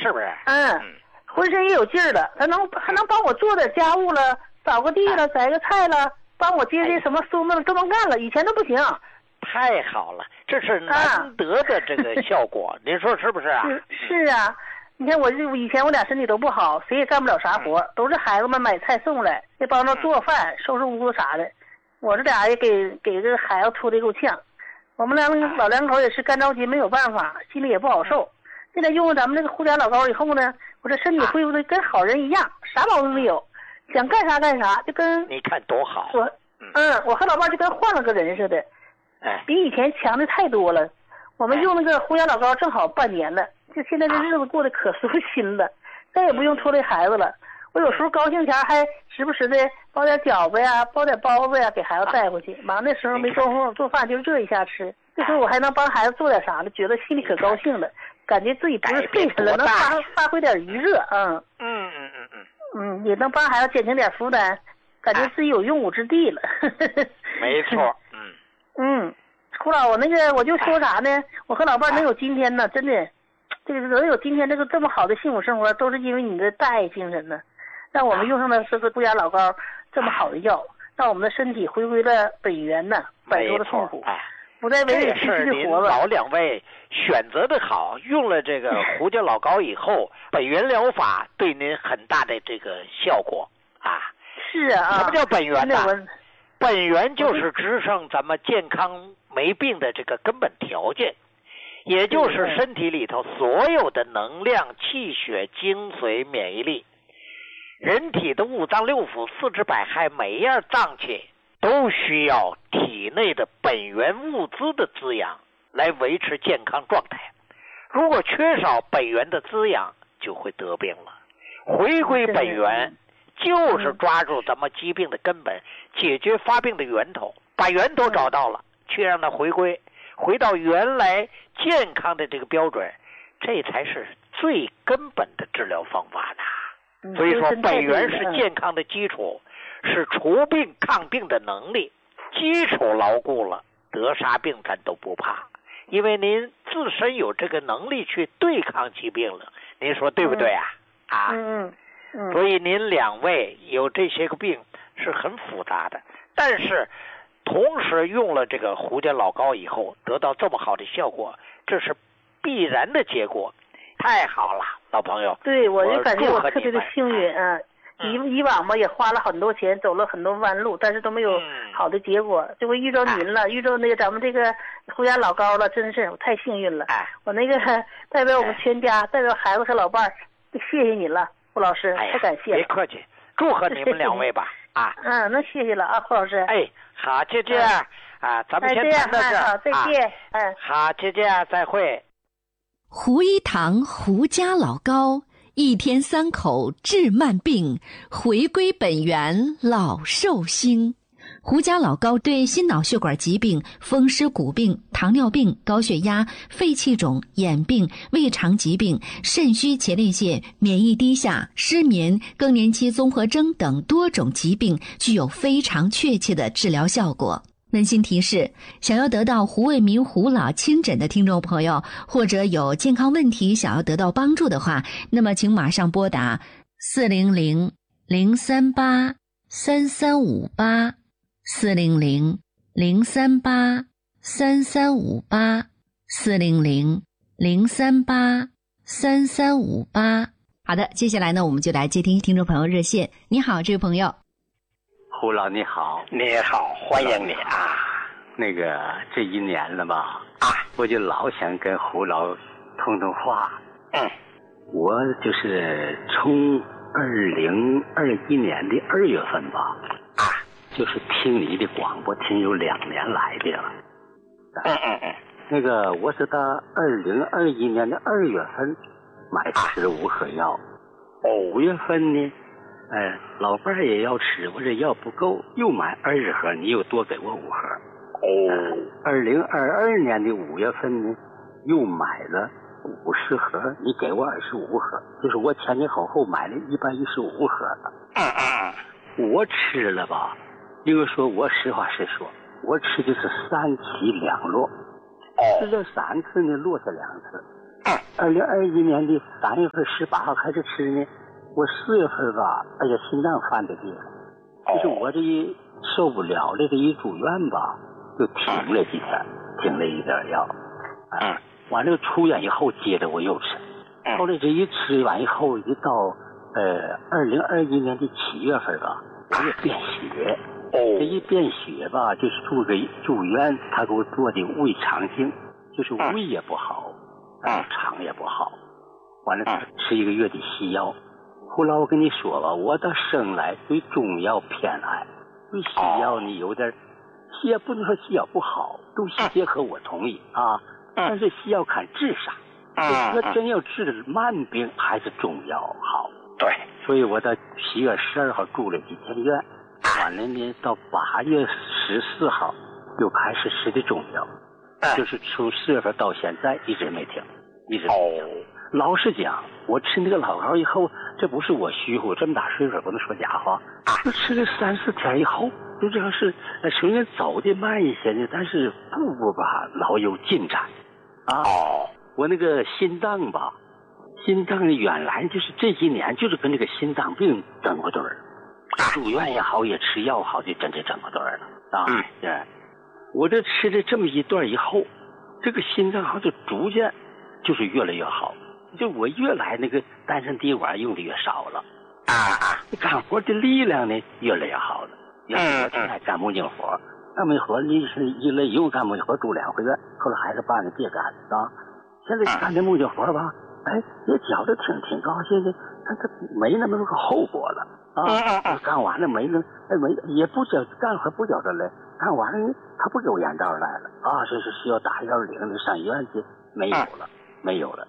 是不是？ 浑身也有劲儿了，还能帮我做点家务了，扫个地了，摘个菜了，帮我接什么孙子都能干了，以前都不行。 太好了，这是难得的这个效果，您说是不是啊？ 是啊，你看以前我俩身体都不好，谁也干不了啥活，都是孩子们买菜送来，也帮着做饭、收拾屋子啥的。我这俩也给这个孩子拖得够呛。我们老两口也是干着急，没有办法，心里也不好受。现在用了咱们这个胡家老膏以后呢，我这身体恢复的跟好人一样，啥毛病没有，想干啥干啥，就跟你看多好。 我和老伴就跟换了个人似的。比以前强的太多了。我们用那个胡家老膏正好半年了，就现在这日子过得可舒心了，再也不用拖累孩子了。我有时候高兴前还时不时的包点饺子呀，包点包子呀，给孩子带回去。忙的时候没工夫做饭，就热一下吃。这时候我还能帮孩子做点啥的，觉得心里可高兴了，感觉自己不是废人了，能发挥点余热。也能帮孩子减轻点负担，感觉自己有用武之地了。 没错。 胡老，我就说啥呢？我和老伴能有今天呢，真的，这个能有今天这么好的幸福生活，都是因为你的大爱精神呢，让我们用上的是个胡家老膏这么好的药，让我们的身体回归了本源呢，摆脱了痛苦，不再为人屈屈的活了。 老两位选择的好，用了这个胡家老膏以后，本源疗法对您很大的这个效果啊。 是啊。 什么叫本源呢？本源就是支撑咱们健康没病的这个根本条件，也就是身体里头所有的能量、气血、精髓、免疫力，人体的五脏六腑、四肢百骸，每一样脏器都需要体内的本源物资的滋养来维持健康状态。如果缺少本源的滋养，就会得病了。回归本源就是抓住咱们疾病的根本，解决发病的源头，把源头找到了，去让它回到原来健康的这个标准，这才是最根本的治疗方法呢。所以说本源是健康的基础，是除病抗病的能力，基础牢固了，得啥病咱都不怕，因为您自身有这个能力去对抗疾病了，您说对不对啊？所以您两位有这些个病是很复杂的，但是同时用了这个胡家老膏以后得到这么好的效果，这是必然的结果。太好了，老朋友。 对，我就感觉我特别的幸运啊。以往嘛也花了很多钱，走了很多弯路，但是都没有好的结果。这回遇着您了，遇着那个咱们这个胡家老膏了，真是我太幸运了。我那个代表我们全家，代表孩子和老伴儿，谢谢你了，胡老师，太感谢了。 别客气，祝贺你们两位吧。 那谢谢了啊，胡老师。 好，就这样咱们先谈到这儿。 好，再见。 好，就这样，再会。 胡一堂胡家老膏，一天3口治慢病，回归本源老寿星。胡家老膏对心脑血管疾病、风湿骨病、糖尿病、高血压、肺气肿、眼病、胃肠疾病、肾虚前列腺、免疫低下、失眠、更年期综合征等多种疾病具有非常确切的治疗效果。温馨提示，想要得到胡卫民胡老亲诊的听众朋友，或者有健康问题想要得到帮助的话，那么请马上拨打400-038-3358 400-038-3358 400-038-3358。好的，接下来呢，我们就来接听听众朋友热线。你好，这位朋友。 胡老你好。 你好，欢迎你啊。 那个这一年了吧我就老想跟胡老通通话。我就是从2021年的2月份吧就是听你的广播听有2年来的了。那个我是到2021年的2月份买15盒药，5月份呢老伴儿也要吃，我这药不够，又买20盒，你又多给我5盒。2022年的5月份呢，又买了50盒，你给我25盒，就是我前前后后买了115盒。我吃了吧，应该说我实话实说，我吃的是3起2落，吃了3次呢，落下2次。 2021年的3月份18号开始吃呢，我4月份吧，哎呀，心脏犯的病，就是我这一受不了了，这一住院吧，就停了几天，停了一点药。完了出院以后，接着我又吃。后来这一吃完以后，一到2021年的7月份吧，我也便血。这一便血吧，就是住院，他给我做的胃肠镜，就是胃也不好，肠也不好。完了吃1个月的西药。后来我跟你说吧，我倒生来对中药偏爱，对西药呢有点，西药不能说西药不好，中西结合我同意啊。但是西药看治啥，要真要治的慢病，还是中药好。 对， 所以我到7月12号住了几天院，完了呢，到8月14号又开始吃的中药，就是从4月份到现在一直没停，一直没停。老实讲，我吃那个老膏以后，这不是我虚乎，这么大岁数不能说假话。就吃了3、4天以后，就这样是虽然走的慢一些呢，但是步步吧老有进展。我那个心脏吧，心脏原来就是这几年就是跟这个心脏病整过堆儿，住院也好，也吃药好，就真是整过堆儿了对，我这吃了这么一段以后，这个心脏好像就逐渐就是越来越好，就我越来那个丹参滴管用的越少了干活的力量呢越来越好了。原来我挺爱干木匠活，干木匠活你是一类用干木匠活住2回院，后来还是办的别干现在干这木匠活吧，也觉得挺高兴的，但他没那么多个后果了干完了没也不叫干活不叫这来，干完了他不给我眼罩来了这是需要打110的上医院去，没有了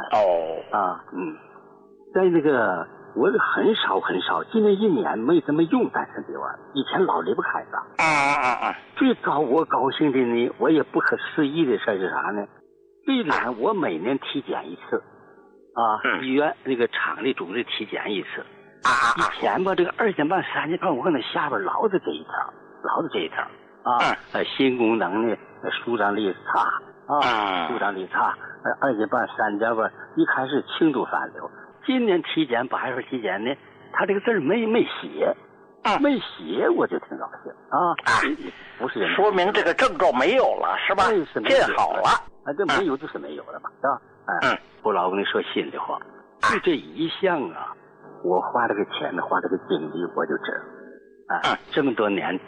在那个我很少，今年1年没怎么用丹参滴丸，以前老离不开它最我高兴的呢，我也不可思议的事是啥呢？这点我每年体检一次医院那个厂里组织体检一次以前吧这个2点半3点半我可能下边老是这一条心功能呢舒张力差舒张力差2点半3点半一开始轻度反流，今年体检8月份体检呢，他这个字没写没写我就挺高兴不是说明这个症状没有了是吧？见好了这没有就是没有了嘛，是吧？我老跟你说心里话，就这一项我花这个钱花这个精力我就知道这么多年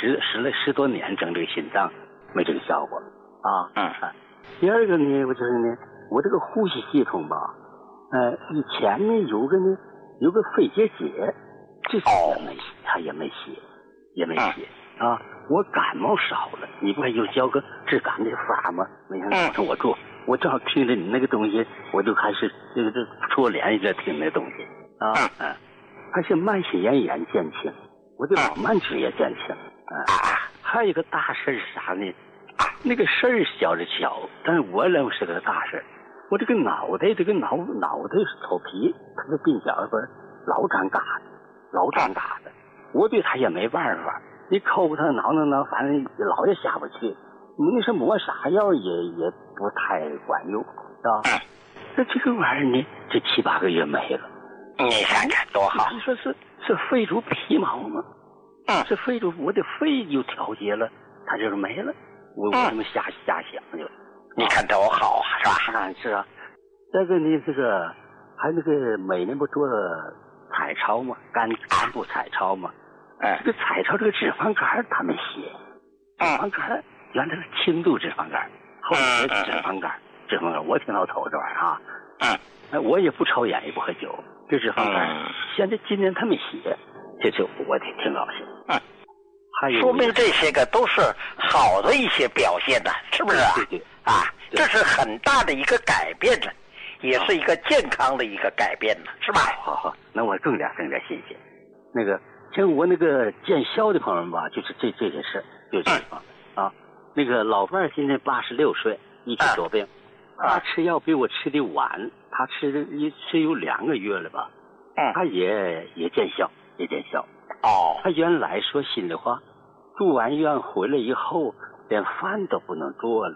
10多年整这个心脏没这个效果第二个呢，我就是呢，我这个呼吸系统吧，以前呢有个肺结节，这他也没写我感冒少了，你不还有教个治感的法吗？每天早上我做，我正好听着你那个东西，我就开始这戳脸一直听那东西而且慢性咽炎减轻，我的老慢支也减轻还有一个大事是啥呢？那个事儿小是小，但是我认为是个大事。我这个脑袋头皮，它的鬓角不是老长疙瘩的，我对他也没办法。你抠他挠，反正老也下不去。你说抹啥药也不太管用，是吧？那这个玩意儿呢，这7、8个月没了。 你看看多好！ 你说是肺出皮毛吗？是肺出我的肺又调节了，它就是没了。我这么瞎想就， 你看多好是吧？ 是啊。这个呢，这个还那个每年不做彩超吗？肝部彩超吗？这个彩超这个脂肪肝他没写，脂肪肝原来是轻度脂肪肝，后来是脂肪肝，我挺老头这玩意儿我也不抽烟也不喝酒，这脂肪肝现在今年他没写，这就我挺高兴还有说明这些个都是好的一些表现的，是不是对这是很大的一个改变的，也是一个健康的一个改变的，是吧？ 好，那我更加新鲜。那个像我那个见效的朋友们吧，就是这些事，就这地方那个老伴儿今年86岁，一体多病，他吃药比我吃的晚，他吃有2个月了吧，他也见效。他原来说心里话，住完院回来以后连饭都不能做了，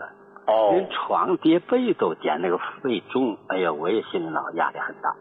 连床叠被都减那个肺重，哎呀，我也心里脑压力很大。